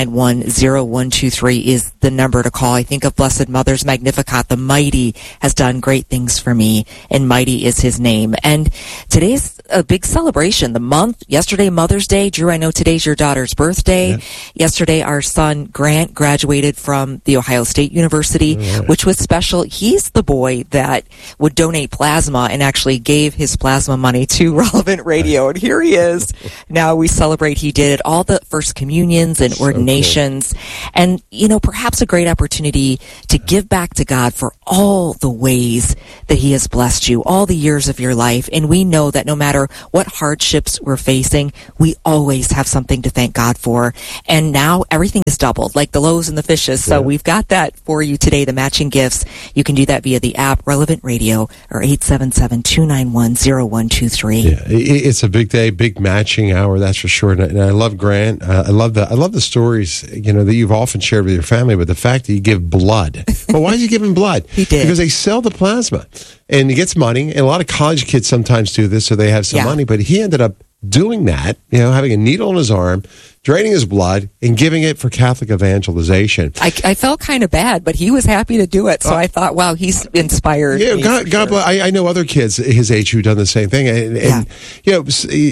nine one, zero one two three is the number to call. I think of Blessed Mother's Magnificat. The mighty has done great things for me, and mighty is his name. And today's a big celebration. The month, yesterday, Mother's Day. Drew, I know today's your daughter's birthday. Yeah. Yesterday, our son, Grant, graduated from the Ohio State University, yeah. which was special. He's the boy that would donate plasma and actually gave his plasma money to Relevant Radio. And here he is. Now we celebrate he did it, all the first communions and ordinations. So cool. And, you know, perhaps a great opportunity to give back to God for all the ways that he has blessed you, all the years of your life. And we know that no matter what hardships we're facing, we always have something to thank God for. And now everything is doubled, like the loaves and the fishes. So yeah. we've got that for you today, the matching gifts. You can do that via the app, Relevant Radio, or eight seven seven, two nine one, zero one two three. Yeah, it's a big day, big matching hour, that's for sure. And I love Grant. I love the I love the stories, you know, that you've often shared with your family, but the fact that you give blood. Well, why is he giving blood? He did. Because they sell the plasma. And he gets money, and a lot of college kids sometimes do this, so they have some yeah. money. But he ended up doing that, you know, having a needle in his arm, draining his blood, and giving it for Catholic evangelization. I, I felt kind of bad, but he was happy to do it. So uh, I thought, wow, he's inspired. Yeah, God, God bless. I, I know other kids his age who've done the same thing. And, yeah. and you know,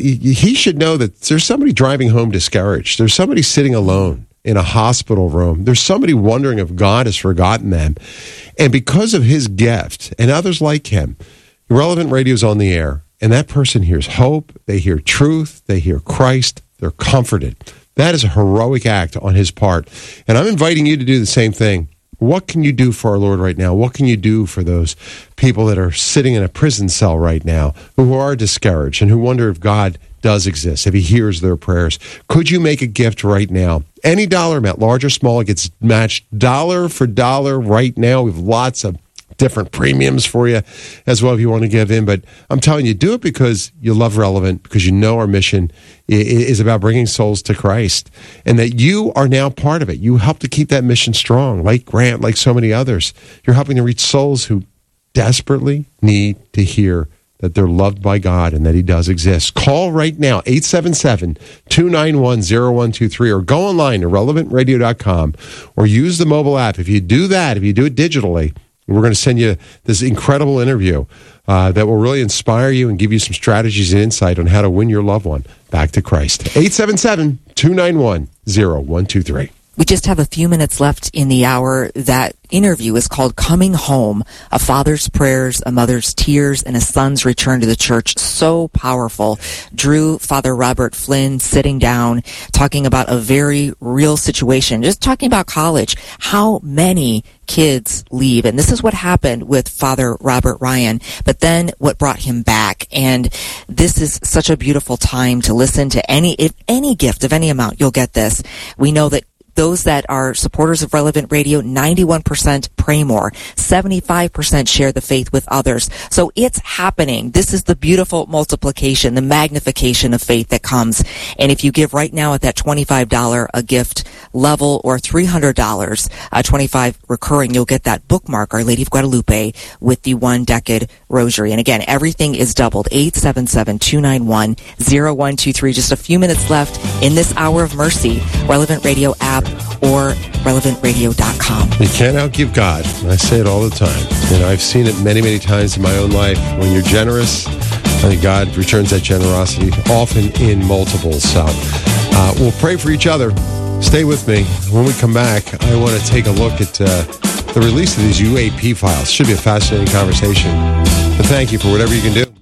he should know that there's somebody driving home discouraged. There's somebody sitting alone in a hospital room. There's somebody wondering if God has forgotten them. And because of his gift and others like him, Relevant Radio's on the air, and that person hears hope, they hear truth, they hear Christ, they're comforted. That is a heroic act on his part. And I'm inviting you to do the same thing. What can you do for our Lord right now? What can you do for those people that are sitting in a prison cell right now who are discouraged and who wonder if God does exist, if he hears their prayers? Could you make a gift right now? Any dollar amount, large or small, it gets matched dollar for dollar right now. We have lots of different premiums for you as well if you want to give in. But I'm telling you, do it because you love Relevant, because you know our mission is about bringing souls to Christ, and that you are now part of it. You help to keep that mission strong, like Grant, like so many others. You're helping to reach souls who desperately need to hear that they're loved by God and that he does exist. Call right now, eight seven seven, two nine one, zero one two three, or go online to relevant radio dot com, or use the mobile app. If you do that, if you do it digitally, we're going to send you this incredible interview uh, that will really inspire you and give you some strategies and insight on how to win your loved one back to Christ. eight seven seven, two nine one, zero one two three. We just have a few minutes left in the hour. That interview is called Coming Home, A Father's Prayers, a Mother's Tears, and a Son's Return to the Church. So powerful. Drew, Father Robert Flynn, sitting down, talking about a very real situation, just talking about college, how many kids leave. And this is what happened with Father Robert Ryan, but then what brought him back. And this is such a beautiful time to listen to any, if any gift of any amount, you'll get this. We know that those that are supporters of Relevant Radio, ninety-one percent pray more, seventy-five percent share the faith with others. So it's happening. This is the beautiful multiplication, the magnification of faith that comes. And if you give right now at that twenty-five dollars a gift level, or three hundred dollars, uh, twenty-five recurring, you'll get that bookmark, Our Lady of Guadalupe, with the one decade rosary. And again, everything is doubled. eight seven seven, two nine one, zero one two three. Just a few minutes left in this hour of mercy. Relevant Radio app or relevant radio dot com. You can't outgive God. I say it all the time. You know, I've seen it many, many times in my own life. When you're generous, I think God returns that generosity, often in multiples. So uh, we'll pray for each other. Stay with me. When we come back, I want to take a look at uh, the release of these U A P files. Should be a fascinating conversation. But thank you for whatever you can do.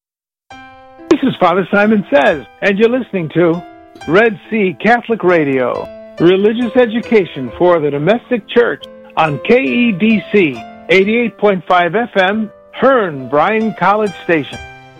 This is Father Simon Says, and you're listening to Red Sea Catholic Radio, religious education for the domestic church on K E D C eighty-eight point five F M, Hearn Bryan College Station.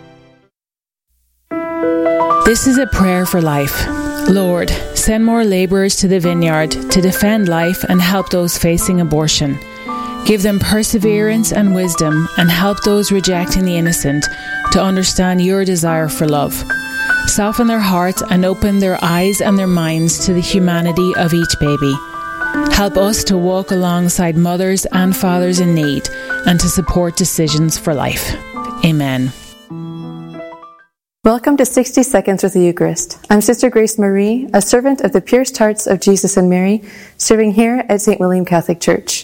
This is a prayer for life. Lord, send more laborers to the vineyard to defend life and help those facing abortion. Give them perseverance and wisdom, and help those rejecting the innocent to understand your desire for love. Soften their hearts and open their eyes and their minds to the humanity of each baby. Help us to walk alongside mothers and fathers in need and to support decisions for life. Amen. Welcome to sixty Seconds with the Eucharist. I'm Sister Grace Marie, a servant of the Pierced Hearts of Jesus and Mary, serving here at Saint William Catholic Church.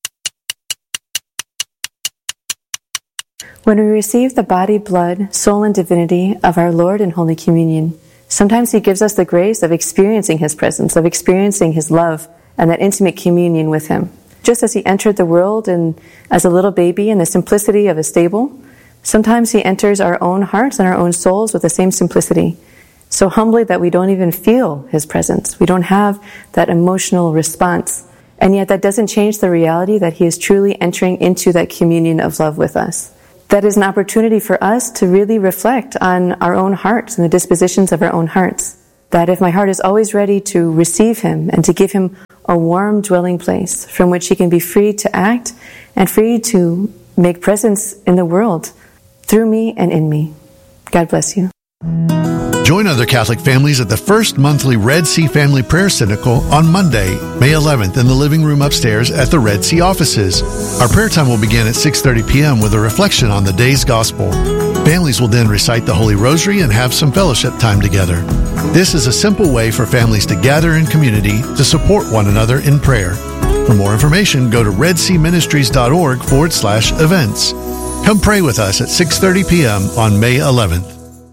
When we receive the body, blood, soul, and divinity of our Lord in Holy Communion, sometimes He gives us the grace of experiencing His presence, of experiencing His love, and that intimate communion with Him. Just as He entered the world in, as a little baby in the simplicity of a stable, sometimes He enters our own hearts and our own souls with the same simplicity, so humbly that we don't even feel His presence. We don't have that emotional response. And yet that doesn't change the reality that He is truly entering into that communion of love with us. That is an opportunity for us to really reflect on our own hearts and the dispositions of our own hearts. That if my heart is always ready to receive Him and to give Him a warm dwelling place from which He can be free to act and free to make presence in the world, through me and in me. God bless you. Join other Catholic families at the first monthly Red Sea Family Prayer Synodical on Monday, May eleventh in the living room upstairs at the Red Sea offices. Our prayer time will begin at six thirty p.m. with a reflection on the day's gospel. Families will then recite the Holy Rosary and have some fellowship time together. This is a simple way for families to gather in community to support one another in prayer. For more information, go to redseaministries.org forward slash events. Come pray with us at six thirty p.m. on May eleventh.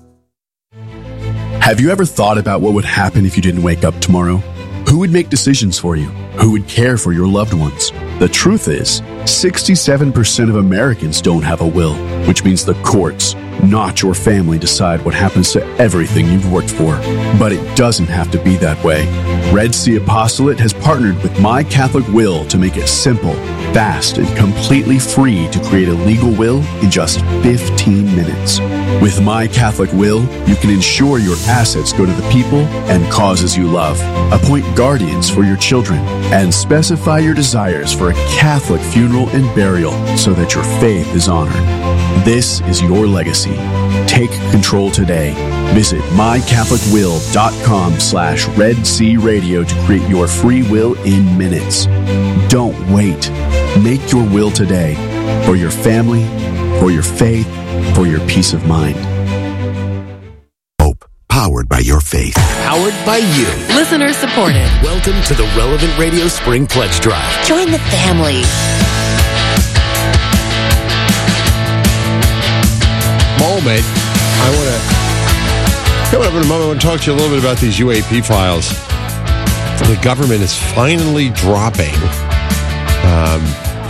Have you ever thought about what would happen if you didn't wake up tomorrow? Who would make decisions for you? Who would care for your loved ones? The truth is, sixty-seven percent of Americans don't have a will, which means the courts, not your family, decide what happens to everything you've worked for. But it doesn't have to be that way. Red Sea Apostolate has partnered with My Catholic Will to make it simple, fast, and completely free to create a legal will in just fifteen minutes. With My Catholic Will, you can ensure your assets go to the people and causes you love, appoint guardians for your children, and specify your desires for a Catholic funeral and burial so that your faith is honored. This is your legacy. Take control today. Visit mycatholicwill.com slash Red Sea Radio to create your free will in minutes. Don't wait. Make your will today for your family, for your faith, for your peace of mind. Hope, powered by your faith. Powered by you. Listener supported. Welcome to the Relevant Radio Spring Pledge Drive. Join the family. Moment. I want to coming up in a moment. I want to talk to you a little bit about these U A P files. The government is finally dropping um,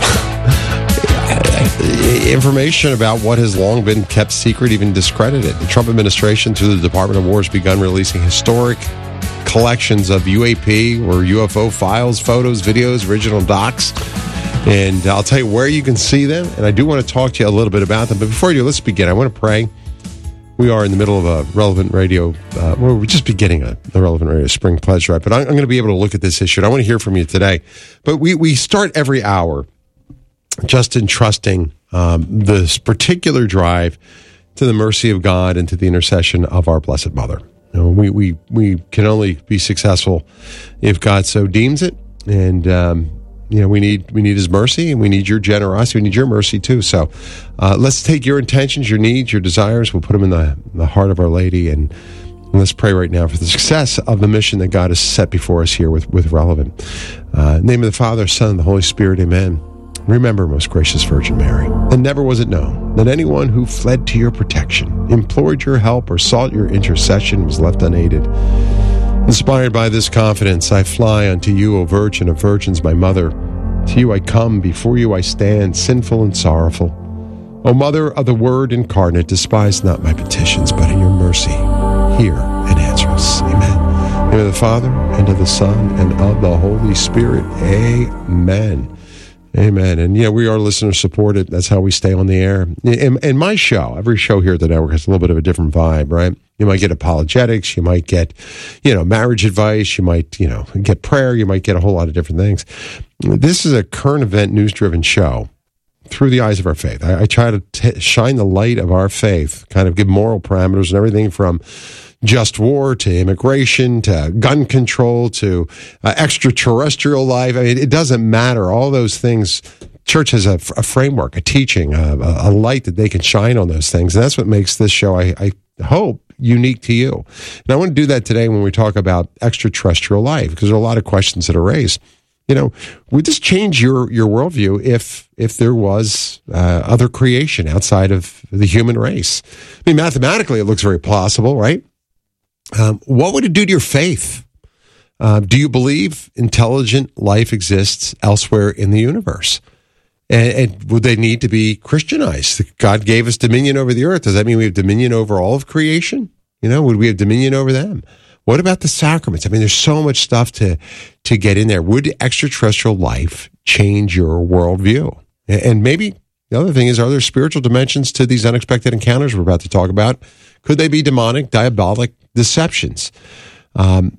information about what has long been kept secret, even discredited. The Trump administration, through the Department of War, has begun releasing historic collections of U A P or U F O files, photos, videos, original docs. And I'll tell you where you can see them. And I do want to talk to you a little bit about them. But before I do, let's begin. I want to pray. We are in the middle of a Relevant Radio. Uh, well, we're just beginning a, the Relevant Radio Spring Pledge Drive. But I'm, I'm going to be able to look at this issue. And I want to hear from you today. But we, we start every hour just entrusting um, this particular drive to the mercy of God and to the intercession of our Blessed Mother. You know, we, we, we can only be successful if God so deems it. And, um, you know, we need we need His mercy, and we need your generosity. We need your mercy, too. So uh, let's take your intentions, your needs, your desires. We'll put them in the, in the heart of Our Lady. And, and let's pray right now for the success of the mission that God has set before us here with, with Relevant. Uh, in the name of the Father, Son, and the Holy Spirit, amen. Remember, most gracious Virgin Mary, that never was it known that anyone who fled to your protection, implored your help, or sought your intercession was left unaided. Inspired by this confidence, I fly unto you, O Virgin of Virgins, my Mother. To you I come, before you I stand, sinful and sorrowful. O Mother of the Word incarnate, despise not my petitions, but in your mercy hear and answer us. Amen. In the name of the Father, and of the Son, and of the Holy Spirit. Amen. Amen. And yeah, we are listener supported. That's how we stay on the air. In, in my show, every show here at the network has a little bit of a different vibe, right? You might get apologetics. You might get, you know, marriage advice. You might, you know, get prayer. You might get a whole lot of different things. This is a current event, news-driven show through the eyes of our faith. I, I try to t- shine the light of our faith, kind of give moral parameters and everything from just war to immigration to gun control to uh, extraterrestrial life. I mean, it doesn't matter. All those things, church has a, a framework, a teaching, a, a light that they can shine on those things. And that's what makes this show, I, I hope, unique to you. And I want to do that today when we talk about extraterrestrial life, because there are a lot of questions that are raised. You know, would this change your, your worldview if if there was uh, other creation outside of the human race? I mean, mathematically, it looks very plausible, right? Um, what would it do to your faith? Uh, do you believe intelligent life exists elsewhere in the universe? And, and would they need to be Christianized? God gave us dominion over the earth. Does that mean we have dominion over all of creation? You know, would we have dominion over them? What about the sacraments? I mean, there's so much stuff to to get in there. Would extraterrestrial life change your worldview? And maybe the other thing is, are there spiritual dimensions to these unexpected encounters we're about to talk about? Could they be demonic, diabolic deceptions? Um,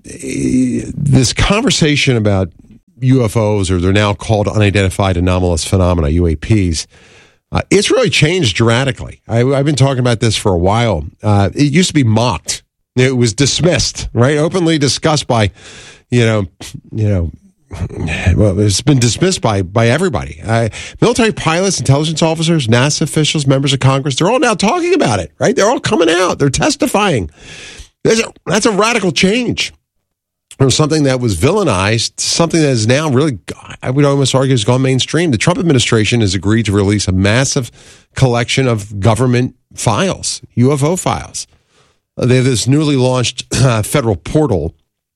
this conversation about U F Os, or they're now called unidentified anomalous phenomena, U A Ps, uh, it's really changed dramatically. I, I've been talking about this for a while. Uh, it used to be mocked. It was dismissed, right? Openly discussed by, you know, you know, well, it's been dismissed by by everybody. Uh, military pilots, intelligence officers, NASA officials, members of Congress, they're all now talking about it, right? They're all coming out. They're testifying. There's a, that's a radical change from something that was villainized to something that is now really, I would almost argue, has gone mainstream. The Trump administration has agreed to release a massive collection of government files, U F O files. They have this newly launched uh, federal portal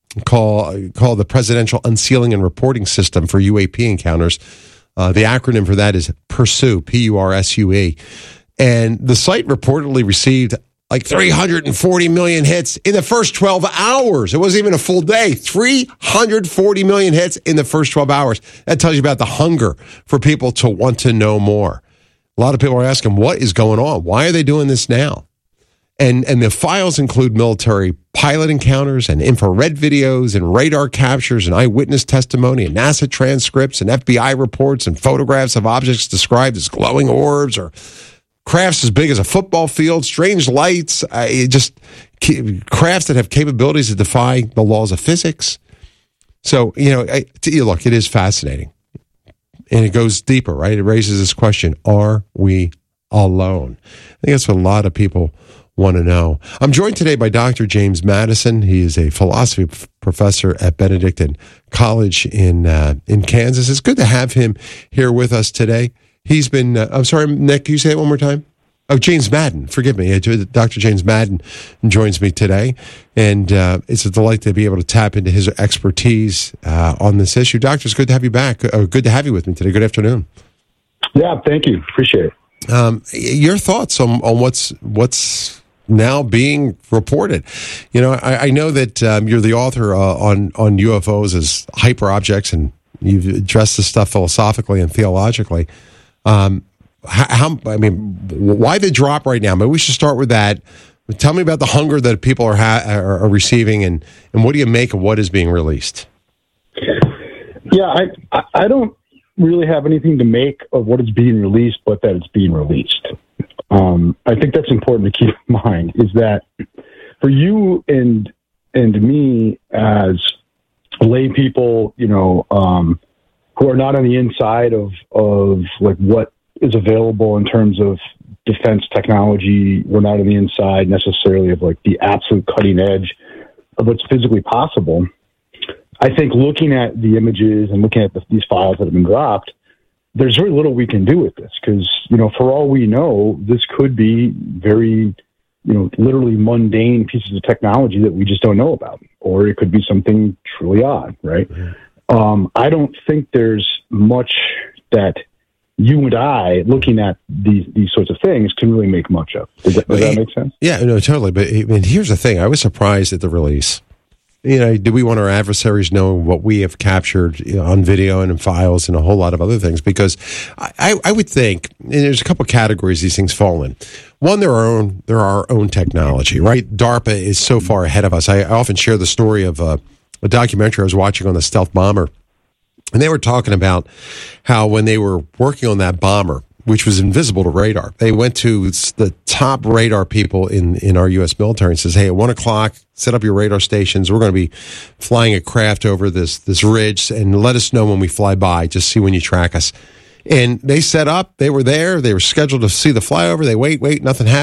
called, called the Presidential Unsealing and Reporting System for U A P encounters. Uh, the acronym for that is PURSUE, P U R S U E. And the site reportedly received like three hundred forty million hits in the first twelve hours. It wasn't even a full day. three hundred forty million hits in the first twelve hours. That tells you about the hunger for people to want to know more. A lot of people are asking, what is going on? Why are they doing this now? And and the files include military pilot encounters and infrared videos and radar captures and eyewitness testimony and NASA transcripts and F B I reports and photographs of objects described as glowing orbs or crafts as big as a football field, strange lights, uh, just crafts that have capabilities that defy the laws of physics. So, you know, I, look, it is fascinating. And it goes deeper, right? It raises this question, are we alone? I think that's what a lot of people want to know. I'm joined today by Doctor James Madison. He is a philosophy f- professor at Benedictine College in uh, in Kansas. It's good to have him here with us today. He's been, uh, I'm sorry, Nick, can you say that one more time? Oh, James Madden, forgive me. Doctor James Madden joins me today, and uh, it's a delight to be able to tap into his expertise uh, on this issue. Doctor, it's good to have you back. Uh, good to have you with me today. Good afternoon. Yeah, thank you. Appreciate it. Um, your thoughts on, on what's what's now being reported. You know, I, I know that um, you're the author uh, on, on U F Os as hyper objects, and you've addressed this stuff philosophically and theologically. Um, how, I mean, why the drop right now? Maybe we should start with that. Tell me about the hunger that people are ha- are, are receiving, and, and what do you make of what is being released? Yeah, I I don't really have anything to make of what is being released, but that it's being released. Um, I think that's important to keep in mind, is that for you and and me as lay people, you know, um, who are not on the inside of of like what is available in terms of defense technology, we're not on the inside necessarily of like the absolute cutting edge of what's physically possible. I think looking at the images and looking at the, these files that have been dropped, there's very little we can do with this because, you know, for all we know, this could be very, you know, literally mundane pieces of technology that we just don't know about, or it could be something truly odd, right? Mm-hmm. Um, I don't think there's much that you and I, looking at these these sorts of things, can really make much of. Does that, does that make sense? Yeah, no, totally. But I mean, here's the thing. I was surprised at the release. You know, do we want our adversaries know what we have captured, you know, on video and in files and a whole lot of other things? Because I, I would think, and there's a couple of categories these things fall in. One, they're our own, they're our own technology, right? DARPA is so far ahead of us. I, I often share the story of uh, a documentary I was watching on the stealth bomber, and they were talking about how when they were working on that bomber, which was invisible to radar, they went to the top radar people in, in our U S military and says, hey, at one o'clock, set up your radar stations. We're going to be flying a craft over this, this ridge, and let us know when we fly by. Just see when you track us. And they set up, they were there, they were scheduled to see the flyover. They wait, wait, nothing happens.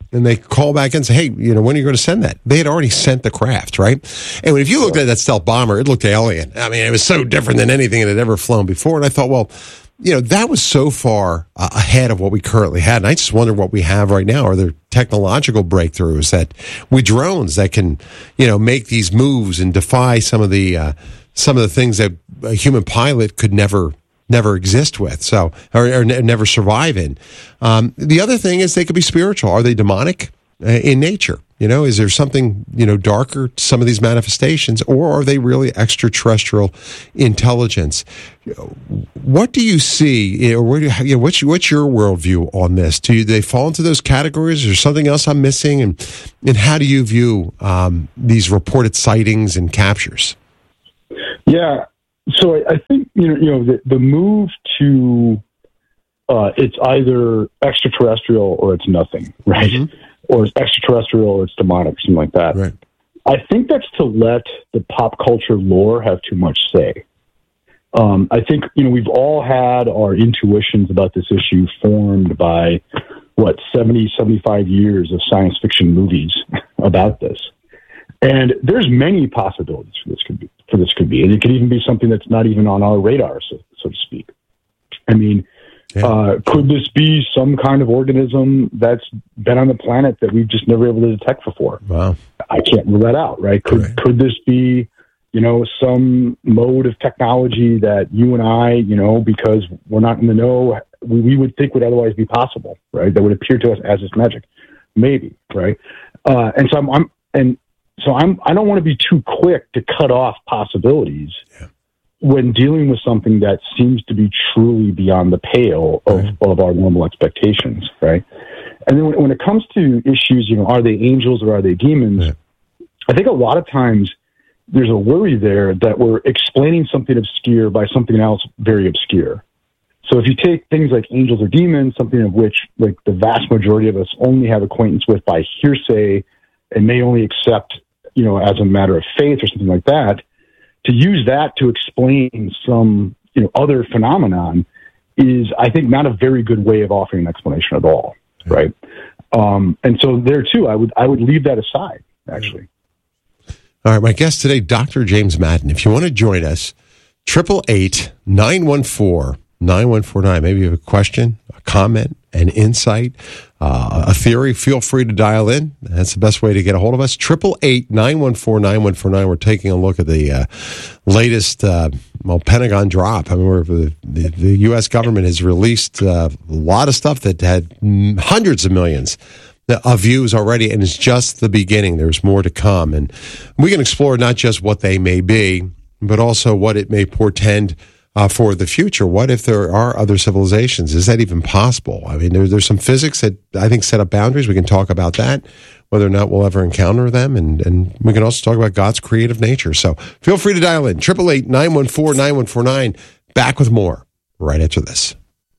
And they call back and say, hey, you know, when are you going to send that? They had already sent the craft, right? And if you looked at that stealth bomber, it looked alien. I mean, it was so different than anything that had ever flown before. And I thought, well, you know, that was so far uh, ahead of what we currently had. And I just wonder what we have right now. Are there technological breakthroughs that with drones that can, you know, make these moves and defy some of the uh, some of the things that a human pilot could never never exist with, so or, or ne- never survive in. Um, the other thing is they could be spiritual. Are they demonic uh, in nature? You know, is there something, you know, darker to some of these manifestations, or are they really extraterrestrial intelligence? What do you see, or where do you, you know, what's what's your worldview on this? Do you, they fall into those categories? Is there something else I'm missing? And and how do you view um, these reported sightings and captures? Yeah. So I, I think, you know, you know, the, the move to uh, it's either extraterrestrial or it's nothing, right? Mm-hmm. Or it's extraterrestrial or it's demonic, or something like that. Right. I think that's to let the pop culture lore have too much say. Um, I think, you know, we've all had our intuitions about this issue formed by, what, seventy, seventy-five years of science fiction movies about this. And there's many possibilities for this could be. For this could be, and it could even be something that's not even on our radar, so, so to speak. I mean, yeah. uh, could this be some kind of organism that's been on the planet that we've just never been able to detect before? Wow, I can't rule that out, right? Could right. could this be, you know, some mode of technology that you and I, you know, because we're not in the know, we, we would think would otherwise be possible, right? That would appear to us as this magic, maybe, right? Uh, and so I'm, I'm and. So I'm, I don't want to be too quick to cut off possibilities yeah. when dealing with something that seems to be truly beyond the pale of, right. of our normal expectations, right? And then when, when it comes to issues, you know, are they angels or are they demons? Yeah. I think a lot of times there's a worry there that we're explaining something obscure by something else very obscure. So if you take things like angels or demons, something of which like the vast majority of us only have acquaintance with by hearsay and may only accept, you know, as a matter of faith or something like that, to use that to explain some, you know, other phenomenon is, I think, not a very good way of offering an explanation at all, yeah. right? Um, and so there too, I would I would leave that aside, actually. All right, my guest today, Doctor James Madden. If you want to join us, triple eight nine one four nine one four nine. Maybe you have a question, a comment, an insight, uh, a theory. Feel free to dial in. That's the best way to get a hold of us. Triple eight nine one four nine one four nine. We're taking a look at the uh, latest uh, well Pentagon drop. I mean, we're, the, the the U S government has released uh, a lot of stuff that had hundreds of millions of views already, and it's just the beginning. There's more to come, and we can explore not just what they may be, but also what it may portend Uh, for the future. What if there are other civilizations? Is that even possible? I mean, there, there's some physics that I think set up boundaries. We can talk about that, whether or not we'll ever encounter them, and, and we can also talk about God's creative nature. So feel free to dial in, triple eight nine one four nine one four nine. Back with more right after this.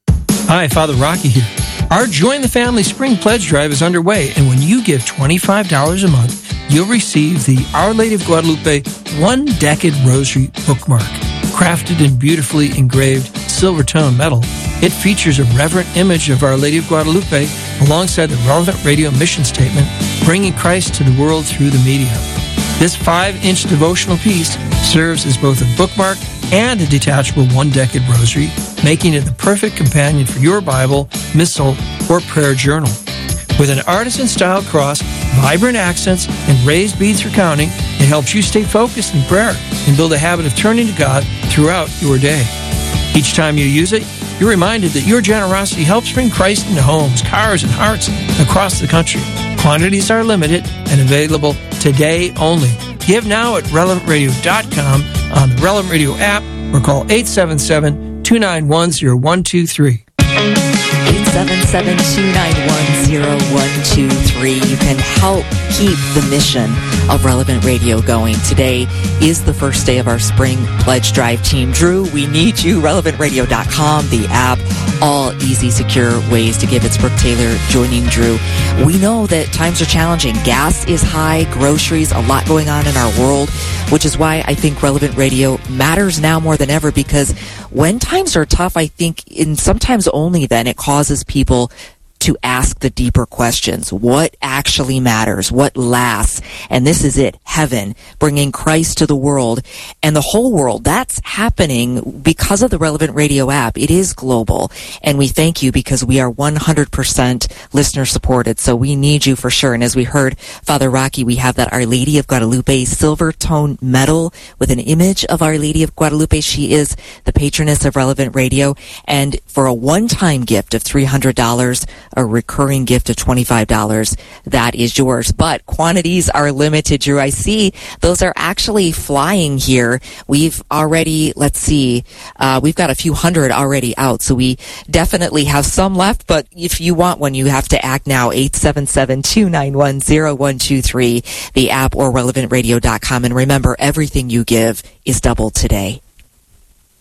Hi, Father Rocky here. Our Join the Family Spring Pledge Drive is underway, and when you give twenty-five dollars a month, you'll receive the Our Lady of Guadalupe One Decade Rosary bookmark. Crafted in beautifully engraved silver tone metal, it features a reverent image of Our Lady of Guadalupe alongside the relevant radio mission statement, bringing Christ to the world through the media. This five-inch devotional piece serves as both a bookmark and a detachable one-decade rosary, making it the perfect companion for your Bible, missal, or prayer journal. With an artisan-style cross, vibrant accents, and raised beads for counting, it helps you stay focused in prayer and build a habit of turning to God throughout your day. Each time you use it, you're reminded that your generosity helps bring Christ into homes, cars, and hearts across the country. Quantities are limited and available today only. Give now at relevant radio dot com, on the Relevant Radio app, or call eight seven seven, two nine one, zero one two three. eight seven seven, two nine one, zero one two three. You can help keep the mission of Relevant Radio going. Today is the first day of our spring pledge drive. Team Drew, we need you. relevant radio dot com, the app, all easy, secure ways to give. It's Brooke Taylor joining Drew. We know that times are challenging. Gas is high, groceries, a lot going on in our world, which is why I think Relevant Radio matters now more than ever, because when times are tough, I think, and sometimes only then, it causes people to ask the deeper questions. What actually matters? What lasts? And this is it, heaven, bringing Christ to the world and the whole world. That's happening because of the Relevant Radio app. It is global, and we thank you because we are one hundred percent listener supported, so we need you for sure. And as we heard Father Rocky, we have that Our Lady of Guadalupe silver tone medal with an image of Our Lady of Guadalupe. She is the patroness of Relevant Radio, and for a one-time gift of three hundred dollars, a recurring gift of twenty-five dollars, that is yours. But quantities are limited, Drew. I see those are actually flying here. We've already, let's see, uh, we've got a few hundred already out, so we definitely have some left, but if you want one, you have to act now. Eight seven seven, two nine one, zero one two three, the app, or relevant radio dot com. And remember, everything you give is doubled today.